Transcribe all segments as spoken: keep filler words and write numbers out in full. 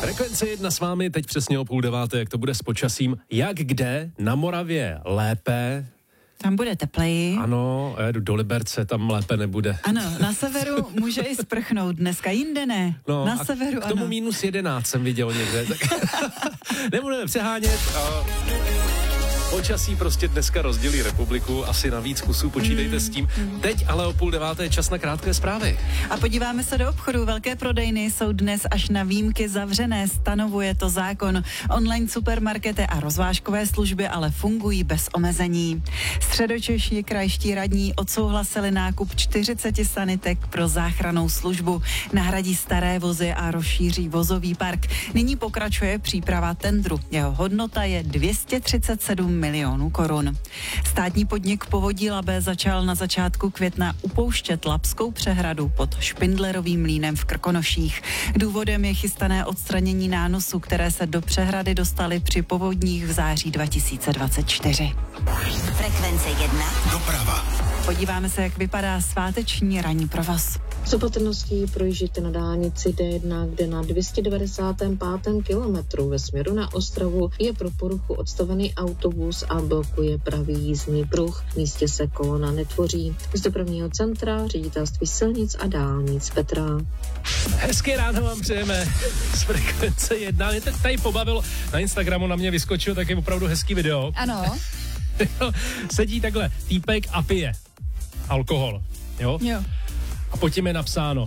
Frekvence jedna s vámi, teď přesně o půl deváté, jak to bude s počasím. Jak kde? Na Moravě lépe. Tam bude tepleji. Ano, já jedu do Liberce, tam lépe nebude. Ano, na severu může i sprchnout, dneska jinde ne. No, na a severu k tomu ano. minus jedenáct jsem viděl někde. Tak nebudeme přehánět. A počasí prostě dneska rozdělí republiku, asi na víc kusů, počítejte s tím. Teď ale o půl deváté je čas na krátké zprávy. A podíváme se do obchodu. Velké prodejny jsou dnes až na výjimky zavřené, stanovuje to zákon. Online supermarkety a rozvážkové služby ale fungují bez omezení. Středočeští krajští radní odsouhlasili nákup čtyřicet sanitek pro záchrannou službu. Nahradí staré vozy a rozšíří vozový park. Nyní pokračuje příprava tendru. Jeho hodnota je dvě stě třicet sedm milionů korun. Státní podnik Povodí Labe začal na začátku května upouštět Labskou přehradu pod Špindlerovým mlýnem v Krkonoších. Důvodem je chystané odstranění nánosů, které se do přehrady dostaly při povodních v září dva tisíce dvacet čtyři. Frekvence jedna. Doprava. Podíváme se, jak vypadá sváteční ranní provoz. S opatrností projížděte na dálnici D jedna, kde na dvě stě devadesátém pátém kilometru ve směru na Ostravu je pro poruchu odstavený autobus a blokuje pravý jízdní pruh. V místě se kolona netvoří. Z dopravního centra ředitelství silnic a dálnic Petra. Hezké ráno vám přejeme z Frekvence jedna. Mě teď tady pobavilo, na Instagramu na mě vyskočil taky opravdu hezký video. Ano. Sedí takhle týpek a pije alkohol, jo? Jo. A pod tím je napsáno.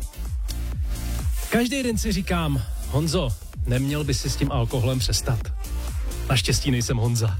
Každý den si říkám, Honzo, neměl by si s tím alkoholem přestat. Naštěstí nejsem Honza.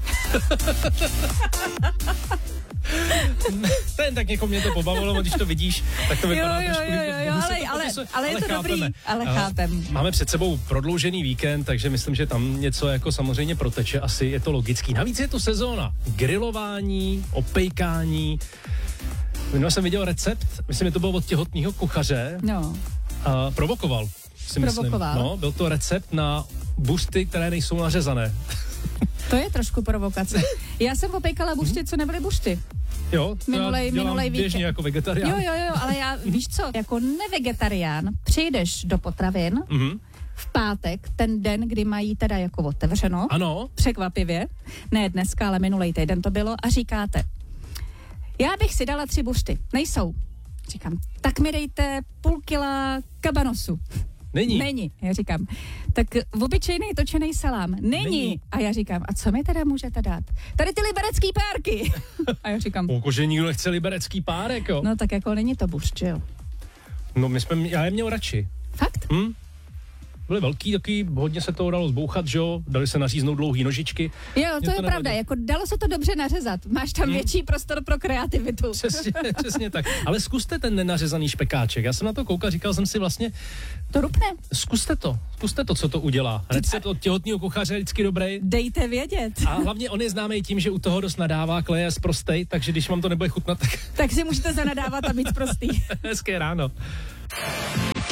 Ten tak někoho mě to pobavilo, když to vidíš, tak to vypadá jo, jo, jo, jo, jo, ale, ale, ale je to chápeme. dobrý, ale chápem. Máme před sebou prodloužený víkend, takže myslím, že tam něco jako samozřejmě proteče, asi je to logický. Navíc je tu sezóna grilování, opejkání. Minule jsem viděl recept, myslím, že to bylo od těhotného kuchaře. No. A provokoval, si myslím. Provokoval. No, byl to recept na buřty, které nejsou nařezané. To je trošku provokace. Já jsem opékala buřty, co nebyly buřty. Jo, to minulej, já dělám minulej běžně víkend. jako vegetarián. Jo, jo, jo, ale já, víš co, jako nevegetarián přijdeš do potravin Mhm. v pátek, ten den, kdy mají teda jako otevřeno, Ano. překvapivě, ne dneska, ale minulej týden to bylo, a říkáte, já bych si dala tři buřty, nejsou. Říkám, tak mi dejte půl kila kabanosu. Není. Není. Já říkám, tak obyčejný točený salám. Není. Není. A já říkám, a co mi teda můžete dát? Tady ty liberecký párky. A já říkám, Jako, že nikdo nechce liberecký párek, jo? no tak jako není to buřt, že jo? No, my jsme, já je měl radši. Fakt? Hm? Byly velký, taky hodně se toho dalo zbouchat, že jo? Dali se naříznout dlouhý nožičky. Jo, Mě to to je nevadí. pravda, jako dalo se to dobře nařezat. Máš tam Hmm. větší prostor pro kreativitu. Přesně, přesně tak. Ale zkuste ten nenařezaný špekáček. Já jsem na to koukal, říkal jsem si vlastně, To rupne. zkuste to. Zkuste to, co to udělá. Recept od těhotného kuchaře je vždycky dobrý. Dejte vědět. A hlavně on je známý tím, že u toho dost nadává, kleje je sprostej, takže když vám to nebude chutnat, tak Tak si můžete zanadávat a být prostý. hezké ráno.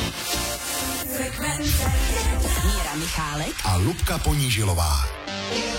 Míra Michálek A Lubka Ponížilová.